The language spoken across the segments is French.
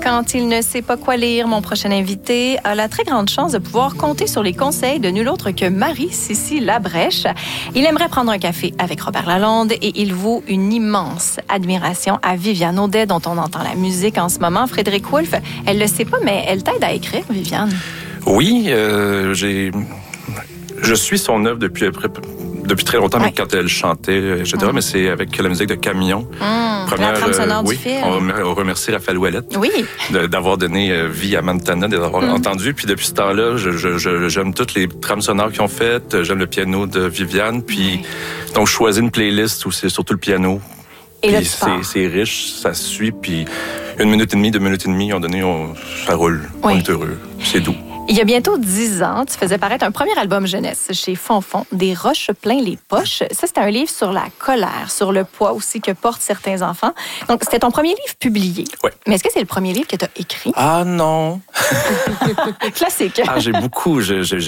Quand il ne sait pas quoi lire, mon prochain invité a la très grande chance de pouvoir compter sur les conseils de nul autre que Marie-Cécile Labrèche. Il aimerait prendre un café avec Robert Lalonde et il vaut une immense admiration à Viviane Audet, dont on entend la musique en ce moment. Frédéric Wolf, elle le sait pas, mais elle t'aide à écrire, Viviane. Oui, je suis son œuvre depuis très longtemps, mais quand elle chantait, etc. Mais c'est avec la musique de Camion. La trame sonore du film. On remercie Raphaël Ouellette d'avoir donné vie à Montana, d'avoir entendu. Puis depuis ce temps-là, j'aime toutes les trames sonores qu'ils ont faites. J'aime le piano de Viviane. Puis donc, je choisis une playlist où c'est surtout le piano. Et puis c'est riche, ça suit. Puis 1 minute et demie, 2 minutes et demie, on donné, ça roule. On est heureux. C'est doux. Il y a bientôt 10 ans, tu faisais paraître un premier album jeunesse chez Fonfon, Des roches plein les poches. Ça, c'était un livre sur la colère, sur le poids aussi que portent certains enfants. Donc, c'était ton premier livre publié. Oui. Mais est-ce que c'est le premier livre que tu as écrit? Ah non! Classique. J'ai beaucoup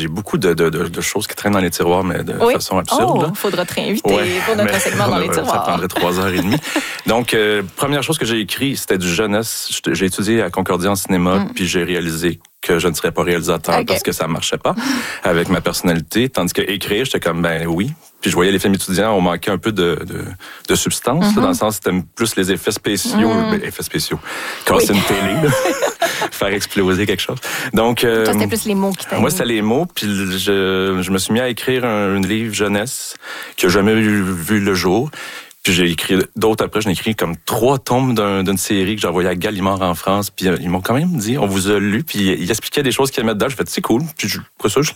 de choses qui traînent dans les tiroirs, mais de façon absurde. Il faudra te réinviter pour notre segment dans les tiroirs. Ça prendrait 3h30. Donc, première chose que j'ai écrit, c'était du jeunesse. J'ai étudié à Concordia en cinéma, puis j'ai réalisé que je ne serais pas réalisateur parce que ça marchait pas avec ma personnalité. Tandis que écrire, j'étais comme, ben oui. Puis je voyais les films étudiants, on manquait un peu de substance, là, dans le sens c'était plus les effets spéciaux. Effets spéciaux. Casser une télé, là. Faire exploser quelque chose. Donc, toi, c'était plus les mots qui t'aidaient. Moi, c'était les mots. Puis je me suis mis à écrire un livre jeunesse qui n'a jamais vu le jour. Puis j'ai écrit d'autres après, j'en ai écrit comme 3 tomes d'une série que j'ai envoyée à Gallimard en France. Puis ils m'ont quand même dit, on vous a lu, puis ils expliquaient des choses qu'ils aimaient dedans. J'ai fait, c'est cool. Puis après ça, je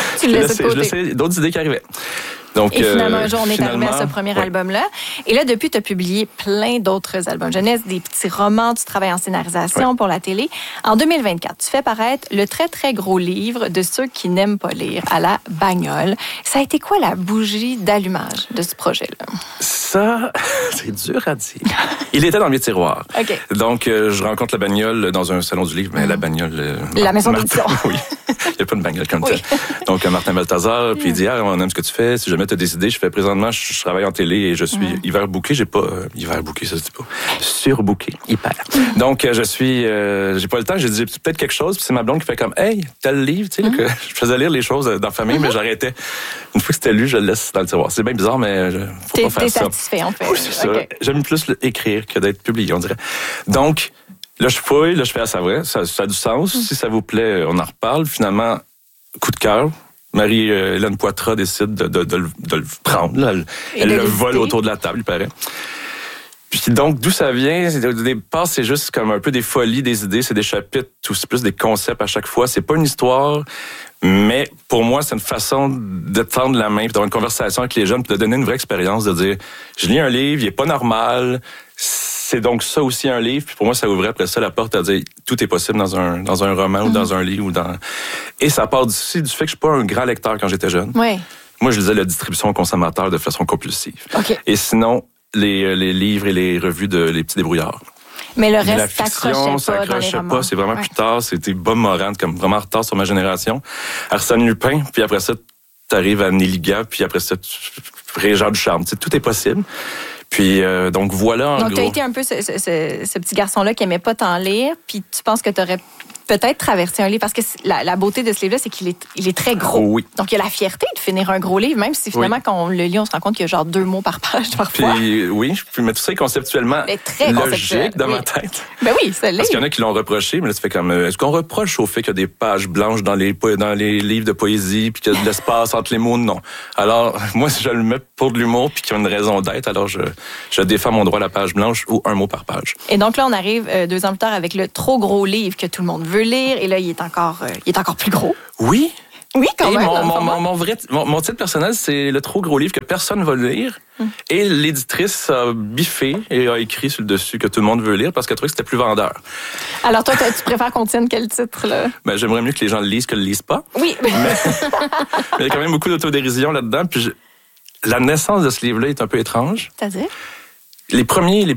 laissais d'autres idées qui arrivaient. Donc, et finalement, un jour, on est arrivé à ce premier album-là. Et là, depuis, tu as publié plein d'autres albums jeunesse, des petits romans, tu travailles en scénarisation pour la télé. En 2024, tu fais paraître le très, très gros livre de ceux qui n'aiment pas lire, à la bagnole. Ça a été quoi la bougie d'allumage de ce projet-là? Ça, c'est dur à dire. Il était dans mes tiroirs. Okay. Donc, je rencontre la bagnole dans un salon du livre, mais la bagnole... la maison d'édition. Oui. Il n'y a pas de bagnole comme ça. Donc, Martin Balthazar, puis il dit, on aime ce que tu fais. Si jamais tu as décidé, je fais présentement, je travaille en télé et je suis hiver booké. J'ai pas hiver booké, ça se dit pas. Surbooké, hyper. Donc, je suis, j'ai pas le temps. J'ai dit, peut-être quelque chose. Puis c'est ma blonde qui fait comme, hey, t'as le livre, tu sais, que je faisais lire les choses dans la famille, mais j'arrêtais. Une fois que c'était lu, je le laisse dans le tiroir. C'est bien bizarre, mais faut pas faire ça. T'es satisfait, en fait. Oui, c'est ça. J'aime plus écrire que d'être publié, on dirait. Donc, là, je fouille, là, je fais à savoir. Ça a du sens. Si ça vous plaît, on en reparle. Finalement, coup de cœur. Marie-Hélène Poitras décide de le prendre. Là. Elle le vole autour de la table, il paraît. Puis donc, d'où ça vient? Au départ, c'est juste comme un peu des folies, des idées. C'est des chapitres, c'est plus des concepts à chaque fois. C'est pas une histoire, mais pour moi, c'est une façon de tendre la main, puis d'avoir une conversation avec les jeunes, puis de donner une vraie expérience, de dire, je lis un livre, il est pas normal. C'est donc ça aussi un livre. Puis pour moi, ça ouvrait après ça la porte à dire tout est possible dans un roman ou dans un livre. Et ça part aussi du fait que je suis pas un grand lecteur quand j'étais jeune. Oui. Moi, je lisais la distribution aux consommateurs de façon compulsive. Okay. Et sinon, les livres et les revues de Les Petits Débrouillards. Mais le reste, la fiction, ça accrochait pas. C'est vraiment plus tard. C'était Bob Moran, comme vraiment en retard sur ma génération. Arsène Lupin, puis après ça, t'arrives à Néliga, puis après ça, Régent Ducharme. Tu sais, tout est possible. Puis, donc voilà, en gros. Donc, tu as été un peu ce petit garçon-là qui aimait pas tant lire, puis tu penses que tu aurais peut-être traversé un livre, parce que la beauté de ce livre-là, c'est qu'il est très gros. Oui. Donc, il y a la fierté de finir un gros livre, même si finalement, quand on le lit, on se rend compte qu'il y a genre 2 mots par page parfois. Puis, mais tout ça est conceptuellement logique dans ma tête. Ben oui, ça l'est. Parce qu'il y en a qui l'ont reproché, mais là, ça fait comme, est-ce qu'on reproche au fait qu'il y a des pages blanches dans les livres de poésie, puis qu'il y a de l'espace entre les mots? Non. Alors, moi, je le mets pour de l'humour, puis qu'il y a une raison d'être, alors je défends mon droit à la page blanche ou 1 mot par page. Et donc là, on arrive 2 ans plus tard avec le trop gros livre que tout le monde veut lire, et là, il est encore plus gros. Oui. Oui, quand même. Mon titre personnel, c'est le trop gros livre que personne ne va lire. Et l'éditrice a biffé et a écrit sur le dessus que tout le monde veut lire parce qu'elle trouvait que c'était plus vendeur. Alors toi, tu préfères qu'on tienne quel titre, là? Ben, j'aimerais mieux que les gens le lisent que le lisent pas. Oui. Mais il y a quand même beaucoup d'autodérision là-dedans. Puis la naissance de ce livre-là est un peu étrange. C'est-à-dire? Les premiers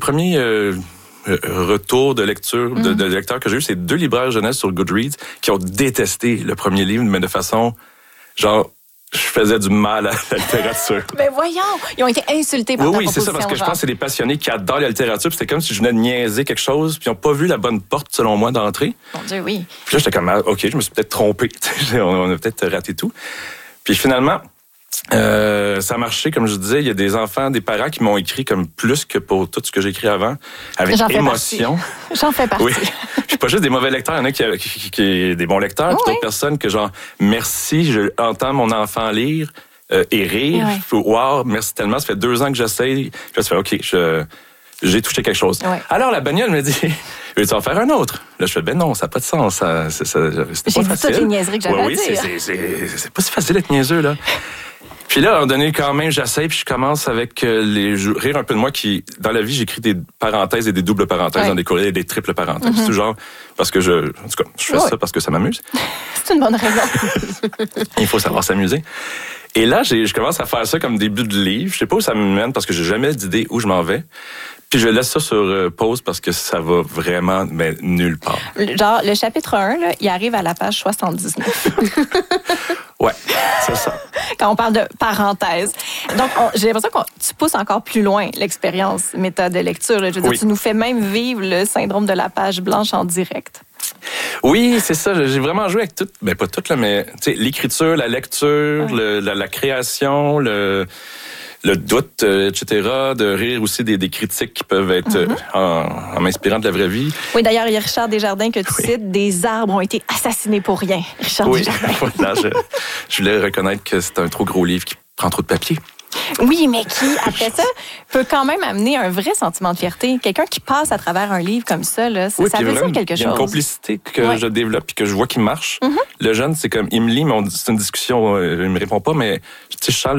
retours de lecture de lecteurs que j'ai eu, c'est 2 libraires jeunesse sur Goodreads qui ont détesté le premier livre, mais de façon genre je faisais du mal à la littérature. Mais voyons, ils ont été insultés par ta proposition. Oui, c'est ça, parce que je pense que c'est des passionnés qui adorent la littérature. C'était comme si je venais de niaiser quelque chose, puis ils n'ont pas vu la bonne porte, selon moi, d'entrée. Mon Dieu, oui. Puis là, j'étais comme, OK, je me suis peut-être trompé. On a peut-être raté tout. Puis finalement, ça a marché, comme je disais. Il y a des enfants, des parents qui m'ont écrit comme plus que pour tout ce que j'ai écrit avant, avec émotion. J'en fais partie. Oui. Je suis pas juste des mauvais lecteurs. Il y en a qui des bons lecteurs, puis d'autres personnes que genre, merci, je entends mon enfant lire et rire. Wow, merci tellement. Ça fait 2 ans que j'essaye. Puis là, ça fait, OK, j'ai touché quelque chose. Ouais. Alors, la bagnole me dit, veux-tu en faire un autre? Là, je fais, ben non, ça n'a pas de sens. C'était pas J'ai dit facile. toutes les niaiseries que j'avais à dire. C'est pas si facile d'être niaiseux, là. Puis là, à un moment donné, quand même, j'essaie, puis je commence avec rire un peu de moi qui, dans la vie, j'écris des parenthèses et des doubles parenthèses dans des courriels et des triples parenthèses. C'est tout genre, parce que en tout cas, je fais ça parce que ça m'amuse. C'est une bonne raison. Il faut savoir s'amuser. Et là, je commence à faire ça comme début de livre. Je sais pas où ça me mène parce que j'ai jamais d'idée où je m'en vais. Puis je laisse ça sur pause parce que ça va vraiment nulle part. Genre, le chapitre 1, là, il arrive à la page 79. Ouais, c'est ça. Quand on parle de parenthèse. Donc, j'ai l'impression que tu pousses encore plus loin l'expérience méthode de lecture. Là. Je veux dire, tu nous fais même vivre le syndrome de la page blanche en direct. Oui, c'est ça. J'ai vraiment joué avec tout. Ben, pas tout, là, mais l'écriture, la lecture, la création, le doute, etc., de rire aussi des critiques qui peuvent être en m'inspirant de la vraie vie. Oui, d'ailleurs, il y a Richard Desjardins que tu cites, des arbres ont été assassinés pour rien. Richard Desjardins. Voilà, je voulais reconnaître que c'est un trop gros livre qui prend trop de papier. Oui, mais qui, après ça, peut quand même amener un vrai sentiment de fierté. Quelqu'un qui passe à travers un livre comme ça, là, ça veut dire quelque chose. Il y a une complicité que je développe et que je vois qui marche. Le jeune, c'est comme, il me lit, mais c'est une discussion, il me répond pas, mais je sens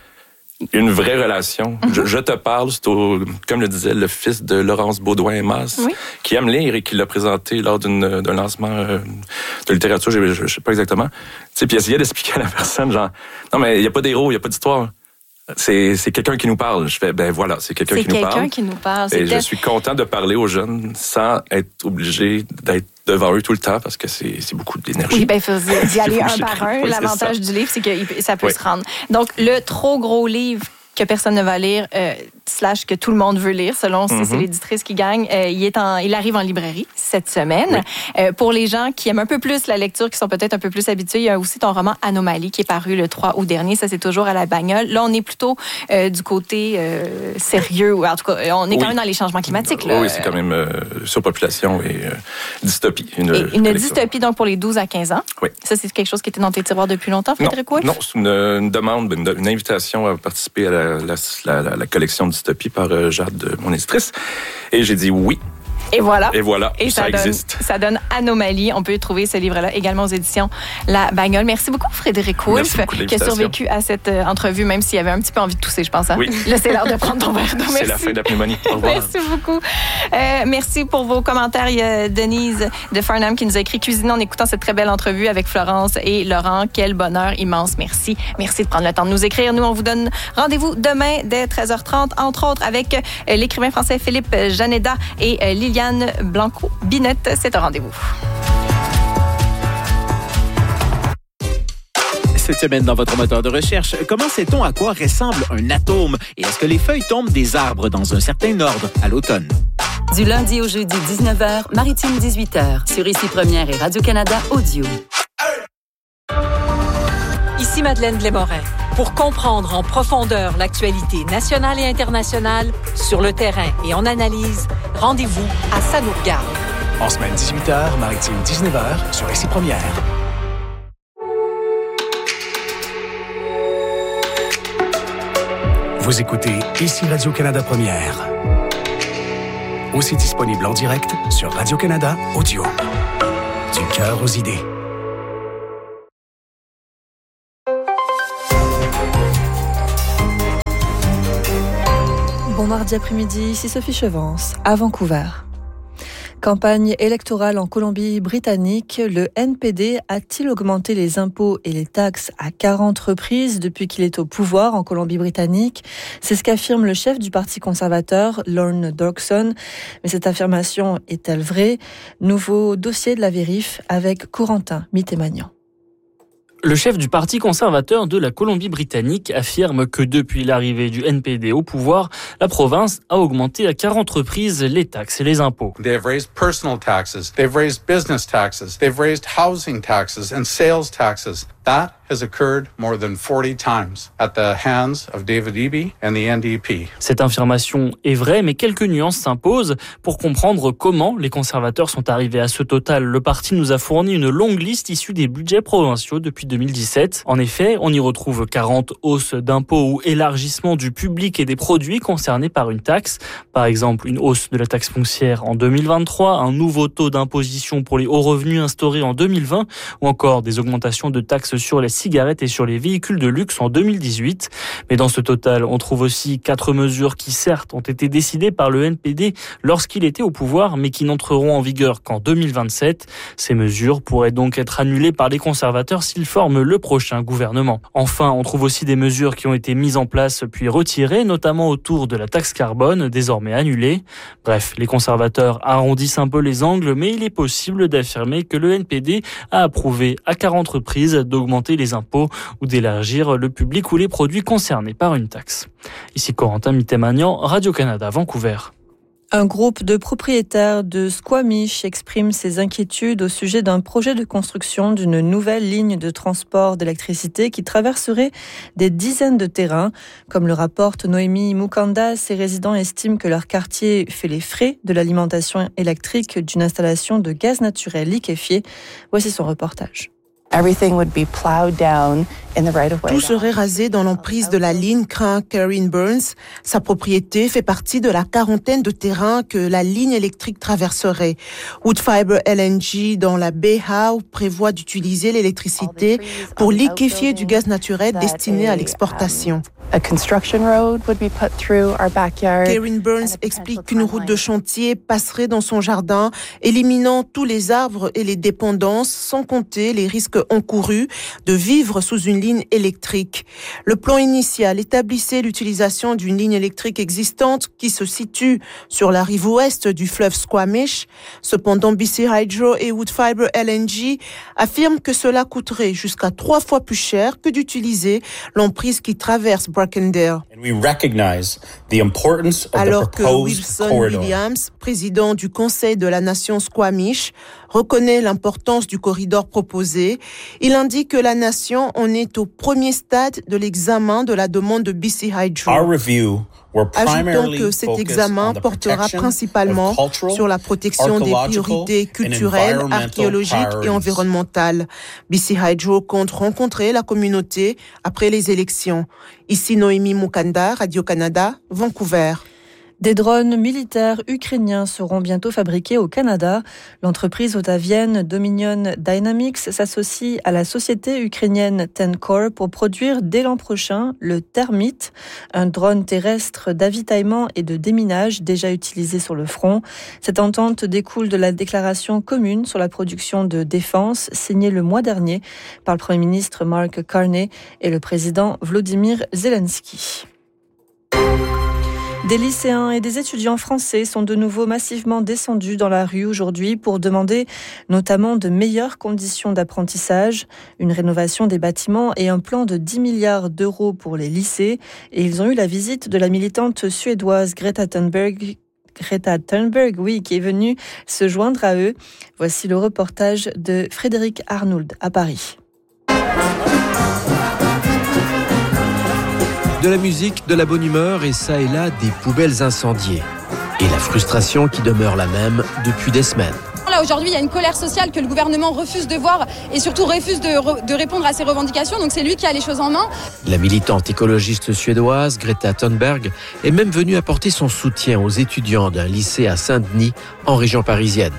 une vraie relation. Je te parle, c'est comme le disait le fils de Laurence Baudouin-Masse, qui aime lire et qui l'a présenté lors d'un lancement de littérature, je sais pas exactement. Puis il essayait d'expliquer à la personne, genre, non, mais il n'y a pas d'héros, il n'y a pas d'histoire. C'est quelqu'un qui nous parle. Je fais, ben voilà, c'est quelqu'un qui nous parle. C'est quelqu'un qui nous parle. Et je suis content de parler aux jeunes sans être obligé d'être devant eux tout le temps parce que c'est beaucoup d'énergie. Oui, ben il faut d'y aller un par un. L'avantage du livre, c'est que ça peut se rendre. Donc, le trop gros livre que personne ne va lire, / que tout le monde veut lire, selon si c'est l'éditrice qui gagne, il arrive en librairie cette semaine. Pour les gens qui aiment un peu plus la lecture, qui sont peut-être un peu plus habitués, il y a aussi ton roman Anomalie qui est paru le 3 août dernier. Ça, c'est toujours à la bagnole. Là, on est plutôt du côté sérieux, ou en tout cas, on est quand même dans les changements climatiques. Là. Oui, c'est quand même surpopulation et dystopie. Une dystopie, donc, pour les 12 à 15 ans. Oui. Ça, c'est quelque chose qui était dans tes tiroirs depuis longtemps, Frédéric Wolff? Non, c'est une demande, une invitation à participer à la collection Dystopie par Jade, mon éditrice. Et j'ai dit oui. Et voilà. Et ça existe. Ça donne Anomalie. On peut trouver ce livre-là également aux éditions La Bagnole. Merci beaucoup, Frédéric Wolff, qui a survécu à cette entrevue, même s'il avait un petit peu envie de tousser, je pense. Hein? Oui. Là, c'est l'heure de prendre ton verre d'eau. C'est la fin de la pneumonie. Au revoir. Merci beaucoup. Merci pour vos commentaires. Il y a Denise de Farnham qui nous a écrit « Cuisiner en écoutant cette très belle entrevue avec Florence et Laurent. Quel bonheur immense. Merci. Merci de prendre le temps de nous écrire. Nous, on vous donne rendez-vous demain dès 13h30, entre autres, avec l'écrivain français Philippe Janeda et Liliane Blanco-Binette. C'est un rendez-vous. Cette semaine, dans votre moteur de recherche, comment sait-on à quoi ressemble un atome et est-ce que les feuilles tombent des arbres dans un certain ordre à l'automne? Du lundi au jeudi, 19h, Maritime 18h, sur Ici Première et Radio-Canada Audio. Ici Madeleine Blais-Morin. Pour comprendre en profondeur l'actualité nationale et internationale, sur le terrain et en analyse, rendez-vous à Ça nous regarde. En semaine 18h, Maritime 19h, sur Ici Première. Vous écoutez Ici Radio-Canada Première. Aussi disponible en direct sur Radio-Canada Audio. Du cœur aux idées. Bon mardi après-midi, ici Sophie Chevance, à Vancouver. Campagne électorale en Colombie-Britannique, le NPD a-t-il augmenté les impôts et les taxes à 40 reprises depuis qu'il est au pouvoir en Colombie-Britannique? C'est ce qu'affirme le chef du Parti conservateur, Lorne Dorkson. Mais cette affirmation est-elle vraie? Nouveau dossier de la Vérif avec Corentin Mittemagnan. Le chef du Parti conservateur de la Colombie-Britannique affirme que depuis l'arrivée du NPD au pouvoir, la province a augmenté à 40 reprises les taxes et les impôts. They've raised personal taxes, they've raised business taxes, they've raised housing taxes and sales taxes. That has occurred more than 40 times at the hands of David Eby and the NDP. Cette affirmation est vraie, mais quelques nuances s'imposent. Pour comprendre comment les conservateurs sont arrivés à ce total, le parti nous a fourni une longue liste issue des budgets provinciaux depuis 2017. En effet, on y retrouve 40 hausses d'impôts ou élargissements du public et des produits concernés par une taxe. Par exemple, une hausse de la taxe foncière en 2023, un nouveau taux d'imposition pour les hauts revenus instauré en 2020 ou encore des augmentations de taxes sur les cigarettes et sur les véhicules de luxe en 2018. Mais dans ce total, on trouve aussi 4 mesures qui certes ont été décidées par le NPD lorsqu'il était au pouvoir, mais qui n'entreront en vigueur qu'en 2027. Ces mesures pourraient donc être annulées par les conservateurs s'ils forment le prochain gouvernement. Enfin, on trouve aussi des mesures qui ont été mises en place puis retirées, notamment autour de la taxe carbone, désormais annulée. Bref, les conservateurs arrondissent un peu les angles, mais il est possible d'affirmer que le NPD a approuvé à 40 reprises d'augmenter les impôts ou d'élargir le public ou les produits concernés par une taxe. Ici Corentin Mittemagnan, Radio-Canada, Vancouver. Un groupe de propriétaires de Squamish exprime ses inquiétudes au sujet d'un projet de construction d'une nouvelle ligne de transport d'électricité qui traverserait des dizaines de terrains. Comme le rapporte Noémie Mukanda, ces résidents estiment que leur quartier fait les frais de l'alimentation électrique d'une installation de gaz naturel liquéfié. Voici son reportage. Tout serait rasé dans l'emprise de la ligne, craint Karen Burns. Sa propriété fait partie de la quarantaine de terrains que la ligne électrique traverserait. Woodfibre LNG dans la Bay Howe prévoit d'utiliser l'électricité pour liquéfier du gaz naturel destiné à l'exportation. Karen Burns explique qu'une route de chantier passerait dans son jardin, éliminant tous les arbres et les dépendances, sans compter les risques encourus de vivre sous une ligne électrique. Le plan initial établissait l'utilisation d'une ligne électrique existante qui se situe sur la rive ouest du fleuve Squamish. Cependant, BC Hydro et Woodfibre LNG affirment que cela coûterait jusqu'à 3 fois plus cher que d'utiliser l'emprise qui traverse Bracondale. Alors que Wilson Williams, président du Conseil de la Nation Squamish, reconnaît l'importance du corridor proposé, il indique que la Nation en est au premier stade de l'examen de la demande de BC Hydro. Ajoutant que cet examen portera principalement sur la protection des priorités culturelles, archéologiques et environnementales. BC Hydro compte rencontrer la communauté après les élections. Ici Noémie Mukanda, Radio-Canada, Vancouver. Des drones militaires ukrainiens seront bientôt fabriqués au Canada. L'entreprise ottavienne Dominion Dynamics s'associe à la société ukrainienne TenCore pour produire dès l'an prochain le Termite, un drone terrestre d'avitaillement et de déminage déjà utilisé sur le front. Cette entente découle de la déclaration commune sur la production de défense signée le mois dernier par le Premier ministre Mark Carney et le président Volodymyr Zelensky. Des lycéens et des étudiants français sont de nouveau massivement descendus dans la rue aujourd'hui pour demander notamment de meilleures conditions d'apprentissage, une rénovation des bâtiments et un plan de 10 milliards d'euros pour les lycées. Et ils ont eu la visite de la militante suédoise Greta Thunberg, qui est venue se joindre à eux. Voici le reportage de Frédéric Arnould à Paris. De la musique, de la bonne humeur et ça et là des poubelles incendiées. Et la frustration qui demeure la même depuis des semaines. Là, aujourd'hui, il y a une colère sociale que le gouvernement refuse de voir et surtout refuse de répondre à ses revendications. Donc c'est lui qui a les choses en main. La militante écologiste suédoise Greta Thunberg est même venue apporter son soutien aux étudiants d'un lycée à Saint-Denis, en région parisienne.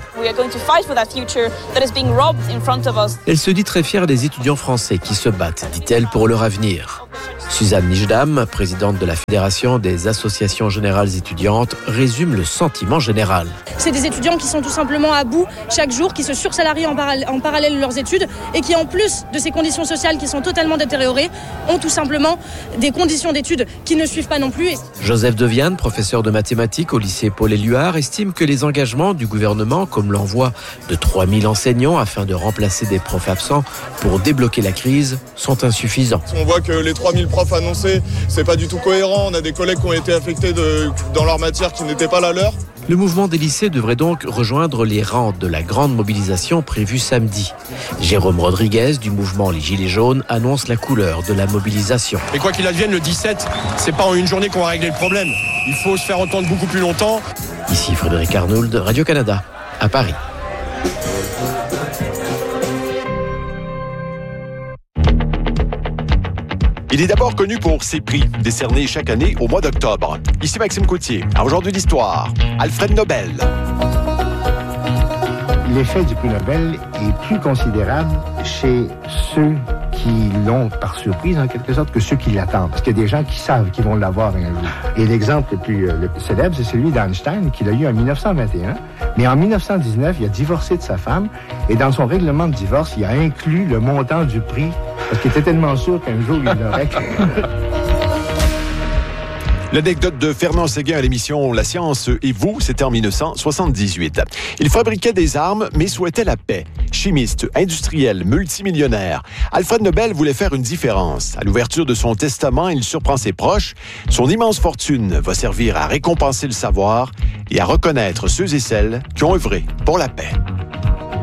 Elle se dit très fière des étudiants français qui se battent, dit-elle, pour leur avenir. Suzanne Nijdam, présidente de la Fédération des associations générales étudiantes, résume le sentiment général. C'est des étudiants qui sont tout simplement à bout chaque jour, qui se sursalarient en parallèle de leurs études et qui, en plus de ces conditions sociales qui sont totalement détériorées, ont tout simplement des conditions d'études qui ne suivent pas non plus. Joseph Deviane, professeur de mathématiques au lycée Paul-Éluard, estime que les engagements du gouvernement, comme l'envoi de 3000 enseignants afin de remplacer des profs absents pour débloquer la crise, sont insuffisants. On voit que les 3000 profs annoncés, c'est pas du tout cohérent. On a des collègues qui ont été affectés dans leur matière qui n'était pas la leur. Le mouvement des lycées devrait donc rejoindre les rangs de la grande mobilisation prévue samedi. Jérôme Rodriguez du mouvement Les Gilets jaunes annonce la couleur de la mobilisation. Et quoi qu'il advienne, le 17, c'est pas en une journée qu'on va régler le problème. Il faut se faire entendre beaucoup plus longtemps. Ici Frédéric Arnould, Radio-Canada, à Paris. Il est d'abord connu pour ses prix, décernés chaque année au mois d'octobre. Ici Maxime Coutier. À Aujourd'hui l'histoire, Alfred Nobel. L'effet du prix Nobel est plus considérable chez ceux qui l'ont par surprise, en quelque sorte, que ceux qui l'attendent. Parce qu'il y a des gens qui savent qu'ils vont l'avoir un jour. Et l'exemple le plus célèbre, c'est celui d'Einstein, qu'il a eu en 1921. Mais en 1919, il a divorcé de sa femme. Et dans son règlement de divorce, il a inclus le montant du prix. Parce qu'il était tellement sûr qu'un jour, il l'aurait. L'anecdote de Fernand Séguin à l'émission La Science et vous, c'était en 1978. Il fabriquait des armes, mais souhaitait la paix. Chimiste, industriel, multimillionnaire, Alfred Nobel voulait faire une différence. À l'ouverture de son testament, il surprend ses proches. Son immense fortune va servir à récompenser le savoir et à reconnaître ceux et celles qui ont œuvré pour la paix.